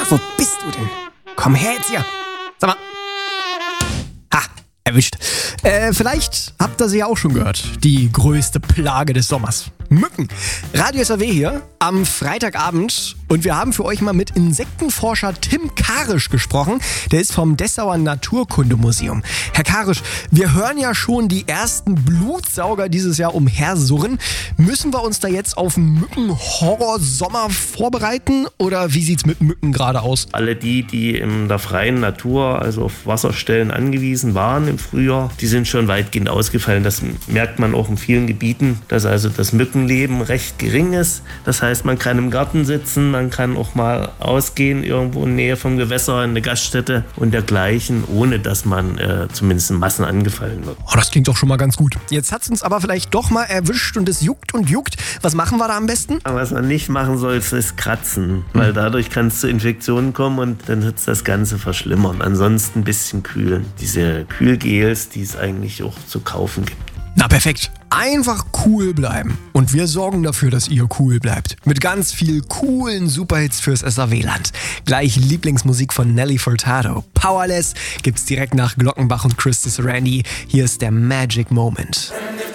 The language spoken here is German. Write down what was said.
Wo bist du denn? Komm her jetzt hier. Sag mal. Ha, erwischt. Vielleicht habt ihr sie ja auch schon gehört. Die größte Plage des Sommers. Mücken. Radio SAW hier am Freitagabend und wir haben für euch mal mit Insektenforscher Tim Karisch gesprochen. Der ist vom Dessauer Naturkundemuseum. Herr Karisch, wir hören ja schon die ersten Blutsauger dieses Jahr umhersurren. Müssen wir uns da jetzt auf einen Mückenhorror-Sommer vorbereiten oder wie sieht's mit Mücken gerade aus? Alle die in der freien Natur, also auf Wasserstellen angewiesen waren im Frühjahr, die sind schon weitgehend ausgefallen. Das merkt man auch in vielen Gebieten, dass also das Mückenleben recht gering ist. Das heißt, man kann im Garten sitzen, man kann auch mal ausgehen, irgendwo in Nähe vom Gewässer, in eine Gaststätte und dergleichen, ohne dass man zumindest in Massen angefallen wird. Oh, das klingt doch schon mal ganz gut. Jetzt hat's uns aber vielleicht doch mal erwischt und es juckt und juckt. Was machen wir da am besten? Was man nicht machen soll, ist kratzen, weil dadurch kann es zu Infektionen kommen und dann wird es das Ganze verschlimmern. Ansonsten ein bisschen kühlen. Diese Kühlgels, die es eigentlich auch zu kaufen gibt. Na perfekt. Einfach cool bleiben. Und wir sorgen dafür, dass ihr cool bleibt. Mit ganz viel coolen Superhits fürs SAW-Land. Gleich Lieblingsmusik von Nelly Furtado. Powerless gibt's direkt nach Glockenbach und Christy Randy. Hier ist der Magic Moment.